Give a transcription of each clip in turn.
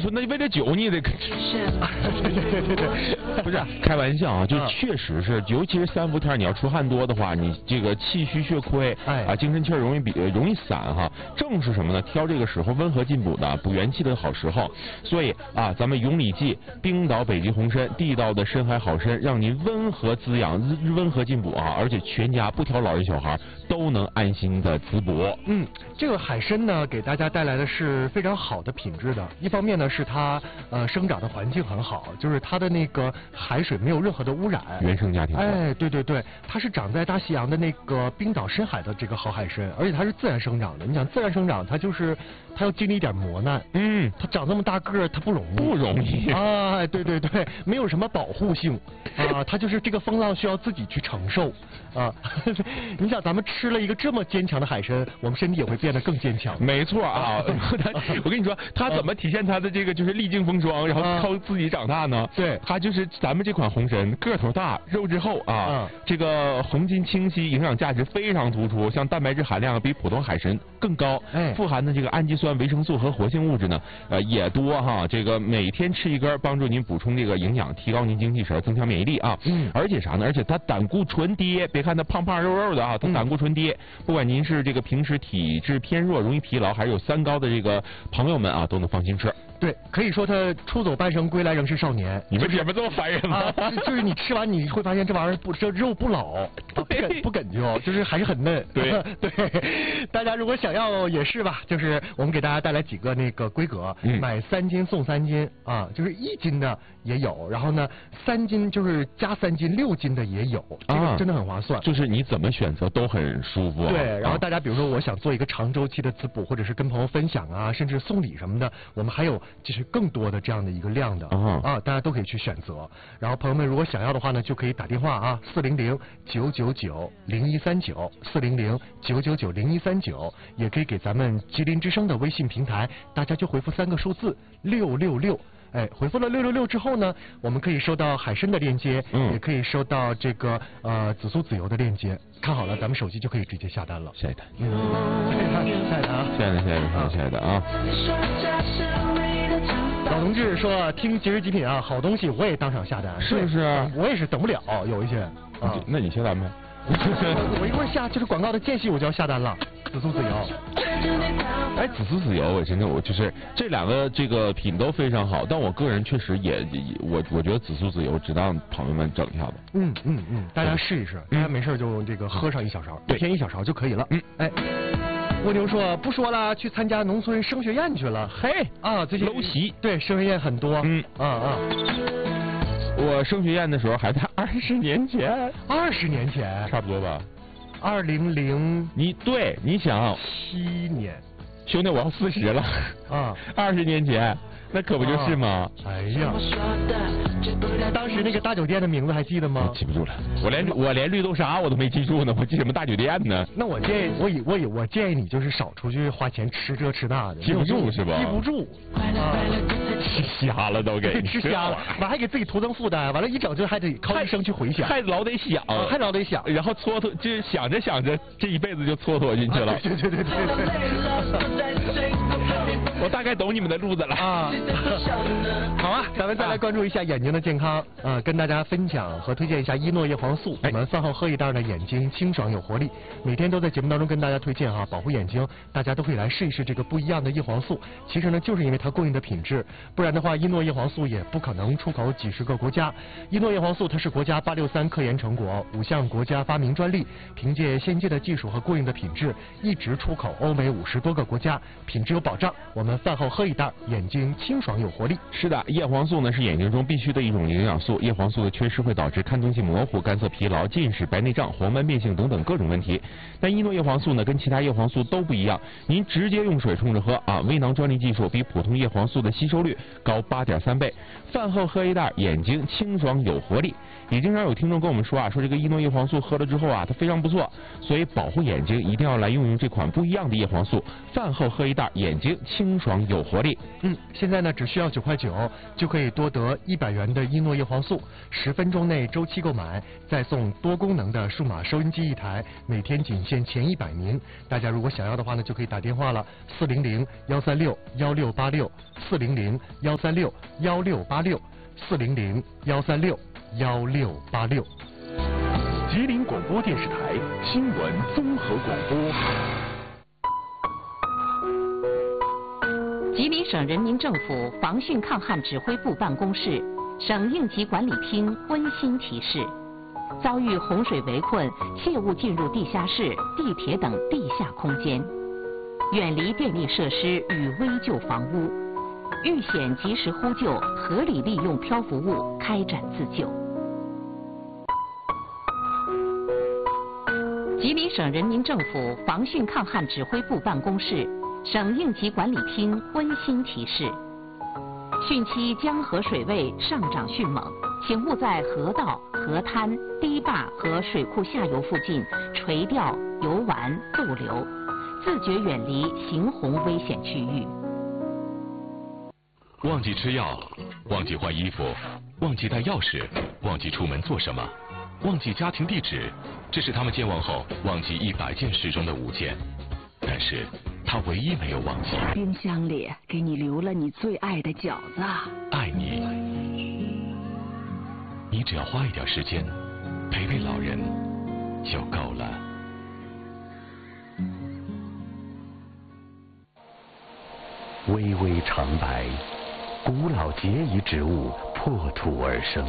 说那为了酒你得，对，不是开玩笑啊，就确实是，尤其是3伏天你要出汗多的话，你这个气虚血亏，精神气儿容易散哈。正是什么呢？挑这个时候温和进补的、补元气的好时候。所以啊，咱们永里记、冰岛北极红参、地道的深海好参，让您温和滋养、温和进补啊，而且全家不挑老人小孩都能安心的滋补。 这个海参呢，给大家带来的是非常好的品质的。一方面呢，是它生长的环境很好，就是它的那个海水没有任何的污染， 原生家庭。 对，它是长在大西洋的那个冰岛深海的这个好海参，而且它是自然生长的。你想自然生长，它要经历一点磨难。它长这么大个儿，它不容易啊！对，没有什么保护性啊，它就是这个风浪需要自己去承受啊。你想，咱们吃了一个这么坚强的海参，我们身体也会变得更坚强。 没错啊，我跟你说，它怎么体现它的这个就是历经风霜，然后靠自己长大呢？ 对， 它就是咱们这款红参个头大，肉质厚啊，这个红筋清晰，营养价值非常突出，像蛋白质含量比普通海参更高，富含的这个氨基酸、维生素和活性物质呢，也多哈。这个每天吃一根，帮助您补充这个营养，提高您精气神，增强免疫力啊。而且啥呢？而且它胆固醇低，别看它胖胖肉肉的啊，它胆固醇低，不管您是这个平时体质偏弱、容易疲劳，还是有3高的这个朋友们啊，都能放心吃。 对，可以说他出走半生，归来仍是少年。 你们姐们这么烦人吗？ 就是你吃完你会发现这玩意儿这肉不老，不梗究，就是还是很嫩。 对， 大家如果想要也是吧，就是我们给大家带来几个那个规格，买3斤送3斤啊，就是1斤的也有，然后呢3斤就是加3斤6斤的也有，这个真的很划算。 就是你怎么选择都很舒服。 对，然后大家比如说我想做一个长周期的滋补，或者是跟朋友分享啊，甚至送礼什么的，我们还有就是更多的这样的一个量的大家都可以去选择。然后朋友们如果想要的话呢，就可以打电话啊，400-999-0139，400-999-0139，也可以给咱们吉林之声的微信平台，大家就回复3个数字666。回复了666之后呢，我们可以收到海参的链接，也可以收到这个紫苏籽油的链接。看好了，咱们手机就可以直接下单了。 下一单，下一单啊！ 老同志说听即时极品啊，好东西我也当场下单， 是不是？ 我也是等不了，有一些啊。 那你下单呗。 我一会儿下就是广告的间隙我就要下单了。紫苏籽油， 紫苏籽油，我就是这2个这个品都非常好，但我个人确实我觉得紫苏籽油值当朋友们整一下子。 大家试一试，大家没事就这个喝上1小勺，每天1小勺就可以了。蜗牛说不说了，去参加农村升学宴去了。最近陋习， 对，升学宴很多。 我升学宴的时候还在20年前 ，20年前差不多吧。 2007 你想年， 兄弟我要40了20年前。那可不就是吗？ 哎呀，当时那个大酒店的名字还记得吗？ 记不住了，我连绿豆沙我都没记住呢，我记什么大酒店呢？ 那我建议你就是少出去花钱吃这吃那的， 记不住是吧？ 记不住吃瞎了都给吃瞎了，完还给自己徒增负担，完了一整就还得靠医生去回想， 还老得想，然后蹉跎，就想着这一辈子就蹉跎进去了。 对。 我大概懂你们的路子了啊。 好啊，咱们再来关注一下眼睛的健康跟大家分享和推荐一下伊诺叶黄素。我们饭后喝一袋呢，眼睛清爽有活力。每天都在节目当中跟大家推荐保护眼睛，大家都可以来试一试这个不一样的叶黄素。其实呢，就是因为它供应的品质，不然的话，伊诺叶黄素也不可能出口几10个国家。伊诺叶黄素它是国家863科研成果，5项国家发明专利，凭借先进的技术和过硬的品质，一直出口欧美50多个国家，品质有保障。我们饭后喝一袋，眼睛清爽有活力。 是的，叶黄素呢是眼睛中必须的一种营养素，叶黄素的缺失会导致看东西模糊、干涩疲劳、近视、白内障、黄斑变性等等各种问题。但伊诺叶黄素呢跟其他叶黄素都不一样，您直接用水冲着喝微囊专利技术比普通叶黄素的吸收率高8.3倍。饭后喝一袋，眼睛清爽有活力。也经常有听众跟我们说说这个伊诺叶黄素喝了之后它非常不错，所以保护眼睛一定要来用这款不一样的叶黄素。饭后喝一袋，眼睛清清爽有活力。 现在呢只需要9块9就可以多得100元的伊诺叶黄素，10分钟内周期购买，再送多功能的数码收音机1台，每天仅限前100名。大家如果想要的话呢，就可以打电话了，400-136-1686，400-136-1686，400-136-1686。 吉林广播电视台新闻综合广播。 吉林省人民政府防汛抗旱指挥部办公室、省应急管理厅温馨提示：遭遇洪水围困，切勿进入地下室、地铁等地下空间，远离电力设施与危旧房屋，遇险及时呼救，合理利用漂浮物开展自救。吉林省人民政府防汛抗旱指挥部办公室、省应急管理厅温馨提示：汛期江河水位上涨迅猛，请勿在河道、河滩、堤坝和水库下游附近垂钓、游玩、逗留，自觉远离行洪危险区域。 忘记吃药，忘记换衣服，忘记带钥匙，忘记出门做什么，忘记家庭地址，这是他们健忘后忘记100件事中的5件，但是他唯一没有忘记。 冰箱里给你留了你最爱的饺子。 爱你，你只要花一点时间陪陪老人就够了。 巍巍长白，古老节遗植物破土而生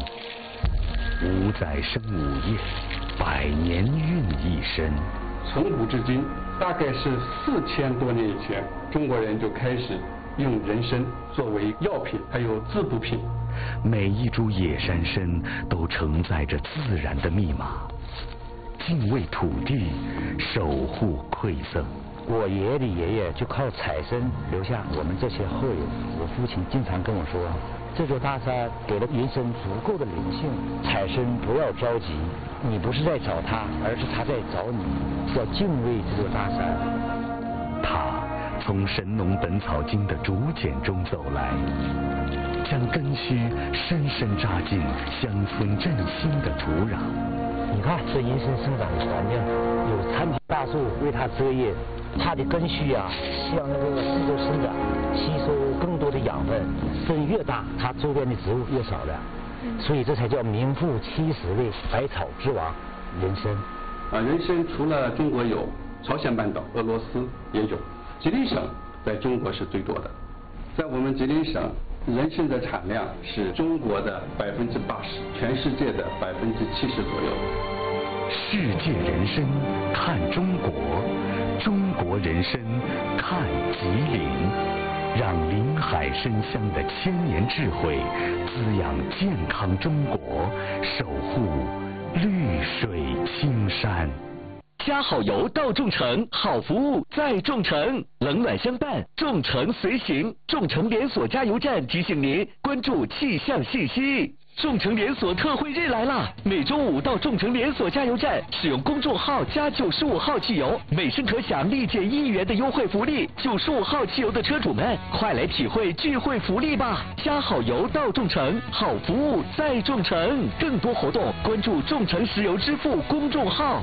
，5载生5夜，100年孕一身。 从古至今，大概是4000多年以前，中国人就开始用人参作为药品，还有滋补品。 每一株野山参都承载着自然的密码，敬畏土地，守护馈赠。 我爷爷的爷爷就靠采参留下我们这些后人。我父亲经常跟我说，这座大山给了人参足够的灵性，采参不要着急，你不是在找他，而是他在找你，要敬畏这座大山。 他从《神农本草经》的竹简中走来，将根须深深扎进乡村振兴的土壤。 你看这人参生长的环境，有参天大树为它遮叶，它的根须啊向那个四周伸展，吸收更多的养分，根越大，它周边的植物越少了，所以这才叫名副其实的百草之王人参。 人参除了中国有，朝鲜半岛、俄罗斯也有，吉林省在中国是最多的。在我们吉林省，人参的产量是中国的80%，全世界的70%左右。 世界人参看中国，中国人参看吉林，让林海参香的1000年智慧滋养健康中国，守护绿水青山。 加好油到众诚，好服务在众诚，冷暖相伴，众诚随行。众诚连锁加油站提醒您关注气象信息。众诚连锁特惠日来啦！每周5到众诚连锁加油站使用公众号加95号汽油，每升可享立减1元的优惠福利。95号汽油的车主们，快来体会聚会福利吧！加好油到众诚，好服务在众诚。更多活动关注众诚石油支付公众号。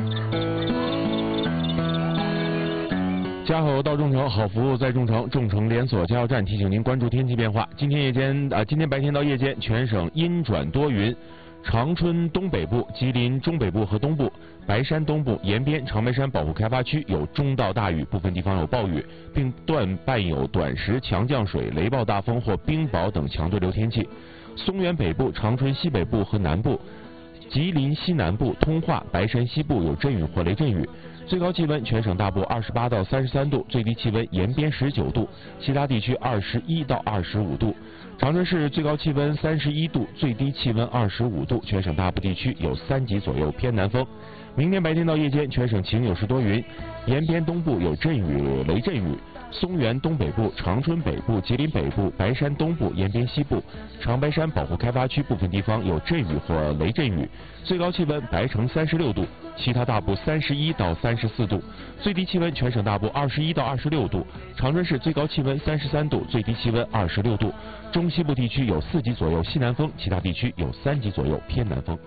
加好油到众诚，好服务在众诚。众诚连锁加油站提醒您关注天气变化。今天白天到夜间，全省阴转多云。长春东北部、吉林中北部和东部、白山东部沿边、长白山保护开发区有中到大雨，部分地方有暴雨，并伴有短时强降水、雷暴大风或冰雹等强对流天气。松原北部、长春西北部和南部、吉林西南部、通化、白山西部有阵雨或雷阵雨。最高气温全省大部28到33度，最低气温沿边19度，其他地区21到25度。长春市最高气温31度，最低气温25度，全省大部地区有3级左右偏南风。明天白天到夜间，全省晴有时多云，沿边东部有阵雨、雷阵雨。 松原东北部、长春北部、吉林北部、白山东部、延边西部、长白山保护开发区部分地方有阵雨或雷阵雨，最高气温白城36度，其他大部31到34度，最低气温全省大部21到26度，长春市最高气温33度，最低气温26度，中西部地区有4级左右西南风，其他地区有3级左右偏南风。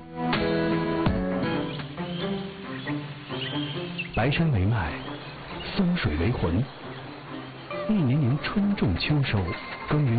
白山为脉，松水为魂。一年年春种秋收，耕耘